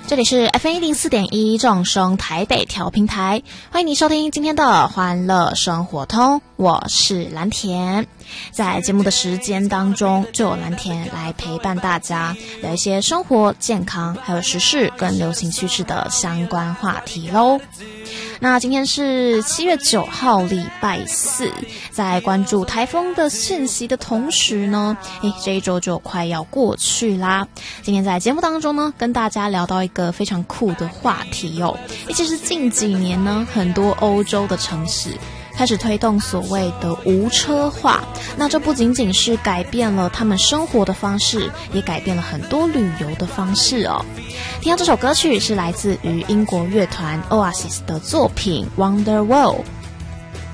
这里是 FM104.1 正声台北调频台，欢迎你收听今天的欢乐生活通，我是蓝田。在节目的时间当中，就有蓝田来陪伴大家聊一些生活、健康还有时事跟流行趋势的相关话题咯。那今天是7月9号礼拜四，在关注台风的讯息的同时呢，这一周就快要过去啦。今天在节目当中呢，跟大家聊到一个非常酷的话题哦。其实近几年呢，很多欧洲的城市开始推动所谓的无车化，那这不仅仅是改变了他们生活的方式，也改变了很多旅游的方式哦。听到这首歌曲是来自于英国乐团 Oasis 的作品 Wonder World，